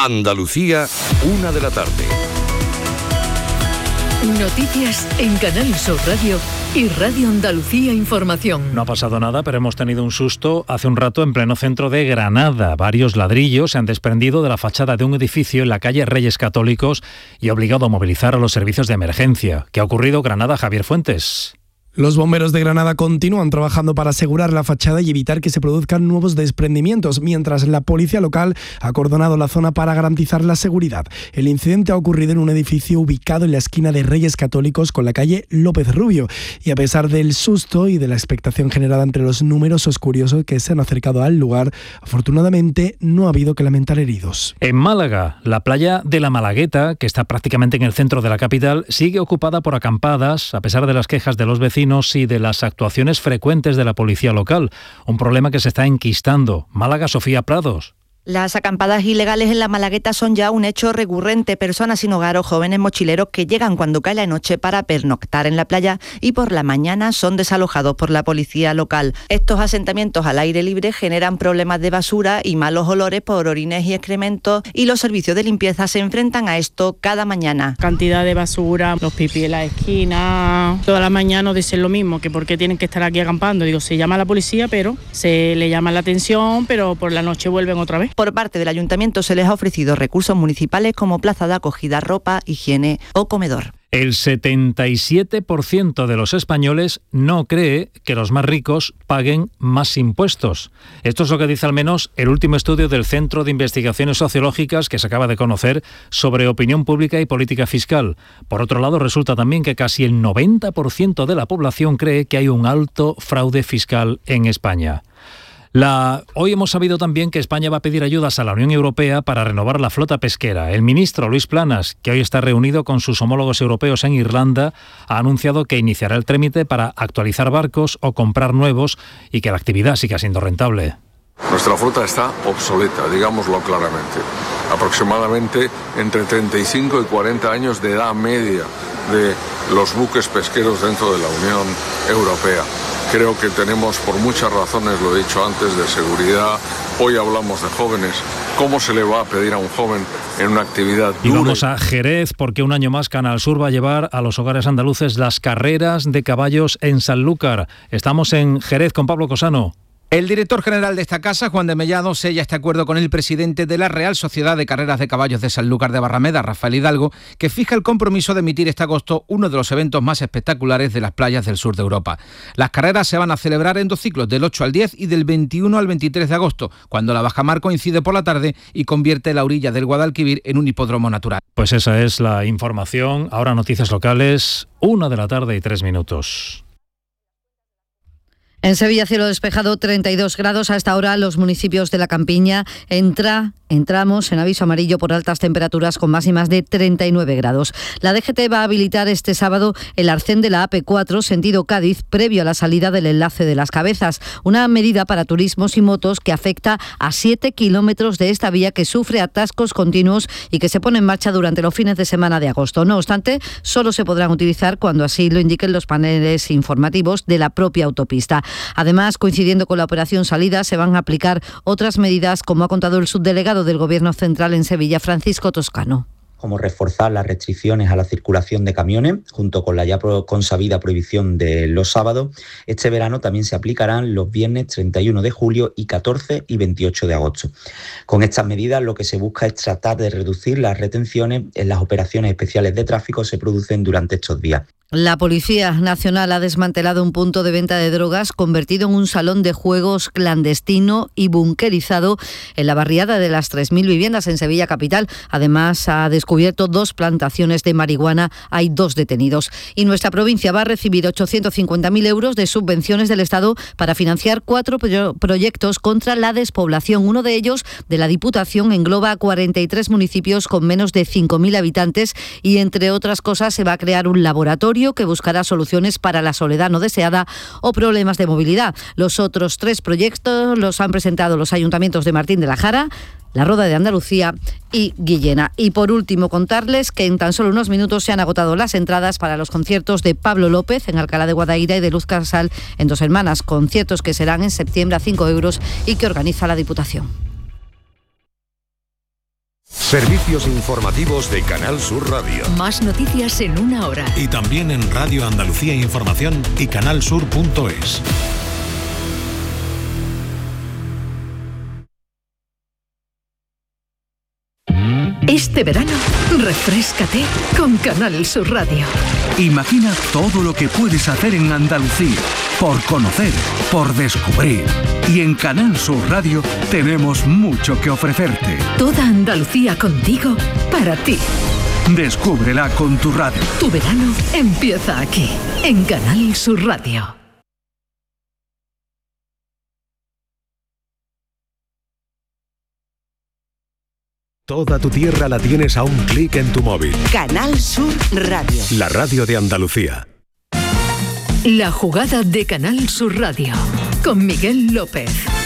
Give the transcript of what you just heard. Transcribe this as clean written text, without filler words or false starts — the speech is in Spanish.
Andalucía, 1 de la tarde. Noticias en Canal Sur Radio y Radio Andalucía Información. No ha pasado nada, pero hemos tenido un susto hace un rato en pleno centro de Granada. Varios ladrillos se han desprendido de la fachada de un edificio en la calle Reyes Católicos y ha obligado a movilizar a los servicios de emergencia. ¿Qué ha ocurrido, Granada? Javier Fuentes. Los bomberos de Granada continúan trabajando para asegurar la fachada y evitar que se produzcan nuevos desprendimientos, mientras la policía local ha acordonado la zona para garantizar la seguridad. El incidente ha ocurrido en un edificio ubicado en la esquina de Reyes Católicos con la calle López Rubio, y a pesar del susto y de la expectación generada entre los numerosos curiosos que se han acercado al lugar, afortunadamente no ha habido que lamentar heridos. En Málaga, la playa de la Malagueta, que está prácticamente en el centro de la capital, sigue ocupada por acampadas, a pesar de las quejas de los vecinos y de las actuaciones frecuentes de la policía local. Un problema que se está enquistando. Málaga, Sofía Prados. Las acampadas ilegales en la Malagueta son ya un hecho recurrente. Personas sin hogar o jóvenes mochileros que llegan cuando cae la noche para pernoctar en la playa y por la mañana son desalojados por la policía local. Estos asentamientos al aire libre generan problemas de basura y malos olores por orines y excrementos, y los servicios de limpieza se enfrentan a esto cada mañana. Cantidad de basura, los pipí en la esquina. Toda la mañana nos dicen lo mismo, que por qué tienen que estar aquí acampando. Digo, se llama a la policía, pero se le llama la atención, pero por la noche vuelven otra vez. Por parte del ayuntamiento se les ha ofrecido recursos municipales como plaza de acogida, ropa, higiene o comedor. El 77% de los españoles no cree que los más ricos paguen más impuestos. Esto es lo que dice al menos el último estudio del Centro de Investigaciones Sociológicas que se acaba de conocer sobre opinión pública y política fiscal. Por otro lado, resulta también que casi el 90% de la población cree que hay un alto fraude fiscal en España. Hoy hemos sabido también que España va a pedir ayudas a la Unión Europea para renovar la flota pesquera. El ministro Luis Planas, que hoy está reunido con sus homólogos europeos en Irlanda, ha anunciado que iniciará el trámite para actualizar barcos o comprar nuevos y que la actividad siga siendo rentable. Nuestra flota está obsoleta, digámoslo claramente. Aproximadamente entre 35 y 40 años de edad media de los buques pesqueros dentro de la Unión Europea. Creo que tenemos, por muchas razones, lo he dicho antes, de seguridad. Hoy hablamos de jóvenes. ¿Cómo se le va a pedir a un joven en una actividad dura? Y vamos a Jerez, porque un año más Canal Sur va a llevar a los hogares andaluces las carreras de caballos en Sanlúcar. Estamos en Jerez con Pablo Cosano. El director general de esta casa, Juan de Mellado, sella este acuerdo con el presidente de la Real Sociedad de Carreras de Caballos de Sanlúcar de Barrameda, Rafael Hidalgo, que fija el compromiso de emitir este agosto uno de los eventos más espectaculares de las playas del sur de Europa. Las carreras se van a celebrar en 2 ciclos, del 8 al 10 y del 21 al 23 de agosto, cuando la bajamar coincide por la tarde y convierte la orilla del Guadalquivir en un hipódromo natural. Pues esa es la información. Ahora noticias locales, 1 de la tarde y 3 minutos. En Sevilla, cielo despejado, 32 grados. A esta hora los municipios de la Campiña entramos en aviso amarillo por altas temperaturas con máximas de 39 grados. La DGT va a habilitar este sábado el arcén de la AP4 sentido Cádiz previo a la salida del enlace de Las Cabezas, una medida para turismos y motos que afecta a 7 kilómetros de esta vía que sufre atascos continuos y que se pone en marcha durante los fines de semana de agosto. No obstante, solo se podrán utilizar cuando así lo indiquen los paneles informativos de la propia autopista. Además, coincidiendo con la operación salida, se van a aplicar otras medidas, como ha contado el subdelegado del Gobierno Central en Sevilla, Francisco Toscano. Como reforzar las restricciones a la circulación de camiones, junto con la ya consabida prohibición de los sábados. Este verano también se aplicarán los viernes 31 de julio y 14 y 28 de agosto. Con estas medidas lo que se busca es tratar de reducir las retenciones en las operaciones especiales de tráfico que se producen durante estos días. La Policía Nacional ha desmantelado un punto de venta de drogas convertido en un salón de juegos clandestino y bunkerizado en la barriada de las 3.000 viviendas en Sevilla capital. Además, ha descubierto 2 plantaciones de marihuana. Hay 2 detenidos. Y nuestra provincia va a recibir 850.000 euros de subvenciones del Estado para financiar 4 proyectos contra la despoblación. Uno de ellos, de la Diputación, engloba 43 municipios con menos de 5.000 habitantes y, entre otras cosas, se va a crear un laboratorio que buscará soluciones para la soledad no deseada o problemas de movilidad. Los otros 3 proyectos los han presentado los ayuntamientos de Martín de la Jara, La Roda de Andalucía y Guillena. Y por último, contarles que en tan solo unos minutos se han agotado las entradas para los conciertos de Pablo López en Alcalá de Guadaira y de Luz Casal en Dos Hermanas, conciertos que serán en septiembre a 5 euros y que organiza la Diputación. Servicios informativos de Canal Sur Radio. Más noticias en una hora. Y también en Radio Andalucía Información y canalsur.es. Este verano, refréscate con Canal Sur Radio. Imagina todo lo que puedes hacer en Andalucía, por conocer, por descubrir. Y en Canal Sur Radio tenemos mucho que ofrecerte. Toda Andalucía contigo, para ti. Descúbrela con tu radio. Tu verano empieza aquí, en Canal Sur Radio. Toda tu tierra la tienes a un clic en tu móvil. Canal Sur Radio. La radio de Andalucía. La jugada de Canal Sur Radio, con Miguel López.